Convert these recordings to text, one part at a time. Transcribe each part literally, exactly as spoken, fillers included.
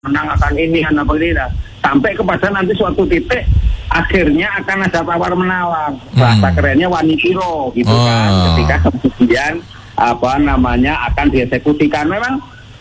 menang akan ini akan apa ini, sampai kepada nanti suatu titik akhirnya akan ada tawar menawar, bahasa hmm. kerennya wanikiro gitu oh. kan, ketika kemudian apa namanya akan dieksekusikan. Memang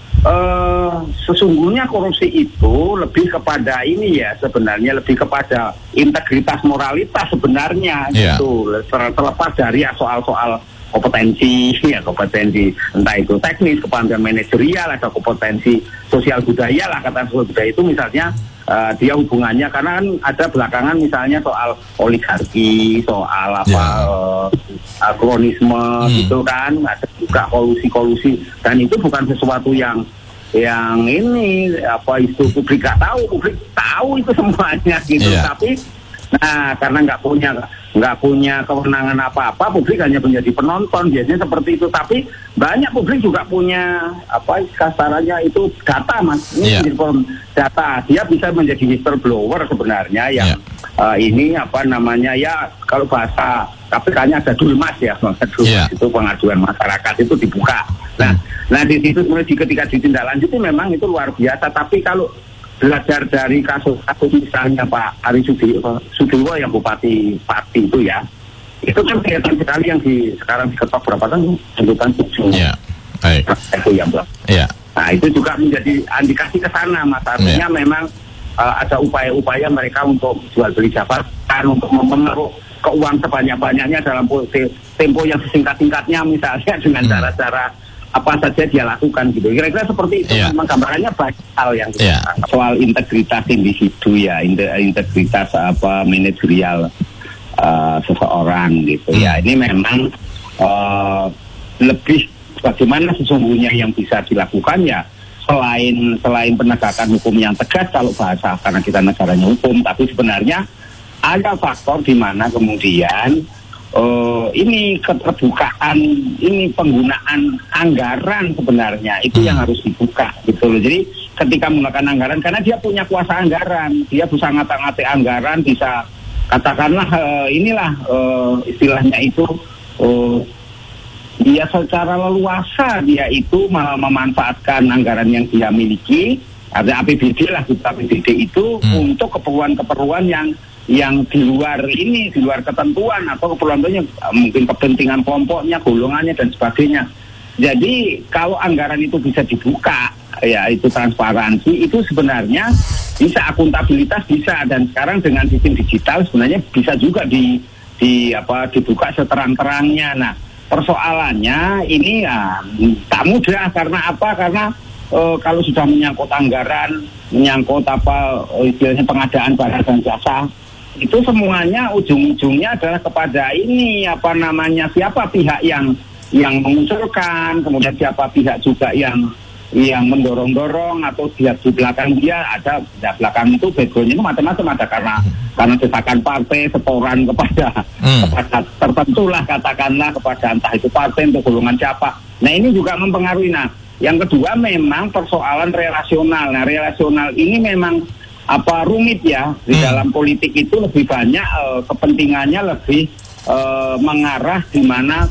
eh, sesungguhnya korupsi itu lebih kepada ini ya, sebenarnya lebih kepada integritas moralitas sebenarnya yeah. gitu, terlepas dari soal-soal kompetensi ya, kompetensi entah itu teknis, kompetensi manajerial, atau kompetensi sosial budaya lah, kata sosial budaya itu misalnya uh, dia hubungannya karena kan ada belakangan misalnya soal oligarki, soal apa yeah. uh, kronisme hmm. gitu kan, ada juga kolusi-kolusi, dan itu bukan sesuatu yang yang ini apa itu publik gak tahu, publik tahu itu semuanya gitu yeah. tapi nah karena nggak punya nggak punya kewenangan apa-apa, publik hanya menjadi penonton biasanya seperti itu. Tapi banyak publik juga punya apa kasarannya itu data, mas. Ini yeah. data, dia bisa menjadi whistleblower sebenarnya yang yeah. uh, ini apa namanya ya, kalau bahasa K P K-nya ada dulmas ya, dulmas yeah. itu pengaduan masyarakat itu dibuka. Nah, hmm. nah di situ kemudian ketika ditindaklanjuti memang itu luar biasa. Tapi kalau belajar dari kasus-kasus misalnya Pak Ari Sudiwo yang Bupati Pati itu ya, itu kan kelihatan sekali yang di sekarang diketok berapa kan tuntutan tujuh yeah. hey. itu yang belum. Yeah. Nah itu juga menjadi indikasi ke sana, mas. Artinya yeah. memang uh, ada upaya-upaya mereka untuk jual beli jabatan, untuk memengaruh keuangan sebanyak-banyaknya dalam tempo yang sesingkat-singkatnya, misalnya dengan hmm. cara-cara apa saja dia lakukan gitu. Kira-kira seperti itu. Yeah. Memang gambarannya banyak hal yang yeah. soal integritas individu ya, integritas apa manajerial uh, seseorang gitu. Hmm. Ya ini memang uh, lebih bagaimana sesungguhnya yang bisa dilakukan ya, selain selain penegakan hukum yang tegas kalau bahasa, karena kita negaranya hukum, tapi sebenarnya ada faktor di mana kemudian Uh, ini keterbukaan, ini penggunaan anggaran sebenarnya itu yang harus dibuka gitu loh. Jadi ketika menggunakan anggaran, karena dia punya kuasa anggaran, dia bisa ngata-ngati anggaran, bisa katakanlah uh, inilah uh, istilahnya itu uh, dia secara leluasa dia itu mem- memanfaatkan anggaran yang dia miliki, ada A P B D lah, A P B D itu hmm. untuk keperluan-keperluan yang yang di luar ini, di luar ketentuan atau keperluannya mungkin kepentingan kelompoknya, golongannya dan sebagainya. Jadi kalau anggaran itu bisa dibuka, ya itu transparansi, itu sebenarnya bisa akuntabilitas bisa, dan sekarang dengan sistem digital sebenarnya bisa juga di di apa dibuka seterang-terangnya. Nah persoalannya ini ya tak mudah, karena apa? Karena e, kalau sudah menyangkut anggaran, menyangkut apa istilahnya pengadaan barang dan jasa, itu semuanya ujung-ujungnya adalah kepada ini apa namanya siapa pihak yang yang mengusulkan, kemudian siapa pihak juga yang yang mendorong-dorong, atau dia di belakang dia ada di belakang itu background itu macam-macam, ada karena karena desakan partai, setoran kepada hmm. kepada tertentu lah, katakanlah kepada entah itu partai untuk golongan siapa. Nah ini juga mempengaruhi. Nah yang kedua memang persoalan relasional. Nah relasional ini memang apa rumit ya di hmm. dalam politik itu, lebih banyak uh, kepentingannya lebih uh, mengarah di mana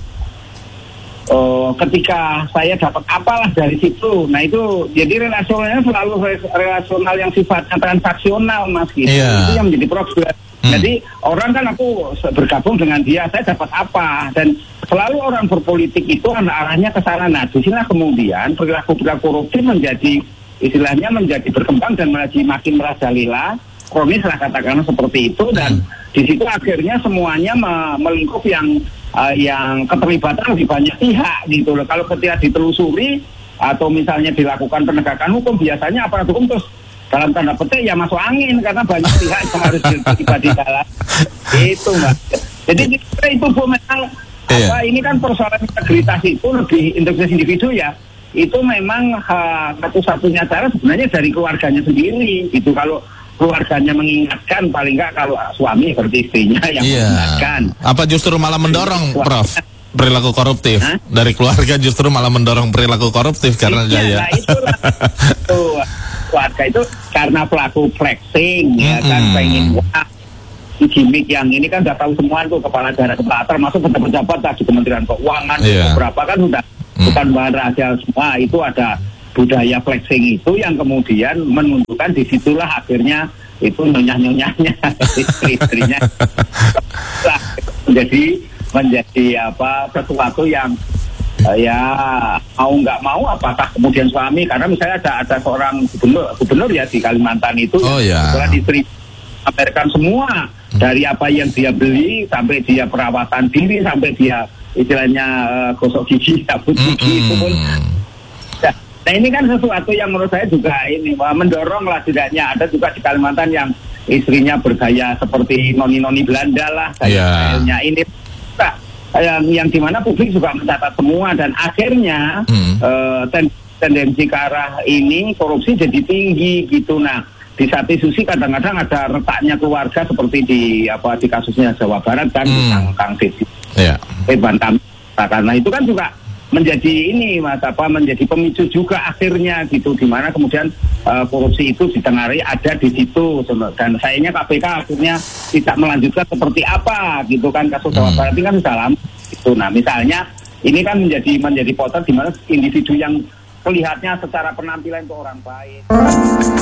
uh, ketika saya dapat apalah dari situ. Nah itu jadi relasionalnya selalu relasional yang sifatnya transaksional, mas gitu. Yeah. Itu yang menjadi problem. Hmm. Jadi orang kan aku bergabung dengan dia, saya dapat apa, dan selalu orang berpolitik itu arahnya ke sana. Nah disinilah kemudian perilaku-perilaku korupsi menjadi istilahnya menjadi berkembang dan menjadi makin merajalela, kronis lah katakanlah seperti itu, dan hmm. di situ akhirnya semuanya me- melingkup yang uh, yang keterlibatan lebih banyak pihak gitu loh. Kalau ketika ditelusuri atau misalnya dilakukan penegakan hukum, biasanya aparat hukum terus dalam tanda petik ya masuk angin, karena banyak pihak yang harus terlibat di dalam itu, mbak. Jadi itu bu memang yeah. apa ini kan persoalan integritas itu lebih integritas individu ya. Itu memang uh, satu-satunya cara sebenarnya dari keluarganya sendiri gitu. Kalau keluarganya mengingatkan, paling enggak kalau suami seperti istrinya yang yeah. mengingatkan. Apa justru malah mendorong, Prof, perilaku koruptif? Hah? Dari keluarga justru malah mendorong perilaku koruptif karena gaya. Nah itulah itu, keluarga itu karena pelaku flexing mm-hmm. ya kan, pengen wah gimmick yang ini kan udah tahu semua tuh, kepala daerah, kepala termasuk pejabat-pejabat di Kementerian Keuangan yeah. beberapa kan udah bukan bahan rahasia semua, itu ada budaya flexing itu yang kemudian menunjukkan disitulah akhirnya itu nyonya-nyonyanya istri-istrinya menjadi menjadi apa sesuatu yang uh, ya mau nggak mau apakah kemudian suami, karena misalnya ada ada seorang gubernur gubernur ya di Kalimantan itu oh, ya. setelah istri pamerkan semua dari apa yang dia beli sampai dia perawatan diri sampai dia istilahnya uh, gosok gigi, cabut gigi mm-hmm. itu pun. Nah, nah ini kan sesuatu yang menurut saya juga ini mendorong lah, setidaknya ada juga di Kalimantan yang istrinya bergaya seperti noni-noni Belanda lah kayaknya yeah. ini nah, yang, yang dimana publik juga mencatat semua dan akhirnya mm. uh, ten- tendensi ke arah ini korupsi jadi tinggi gitu. Nah di satu sisi kadang-kadang ada retaknya keluarga seperti di apa di kasusnya Jawa Barat kan mm. Kang Kang Sesi yeah. Bantam, karena itu kan juga menjadi ini mas apa menjadi pemicu juga akhirnya gitu, dimana kemudian uh, korupsi itu ditengarai ada di situ, dan sayangnya K P K akhirnya tidak melanjutkan seperti apa gitu kan kasus Jawa Barat ini kan sudah lama itu. Nah misalnya ini kan menjadi menjadi potret di mana individu yang melihatnya secara penampilan itu orang baik.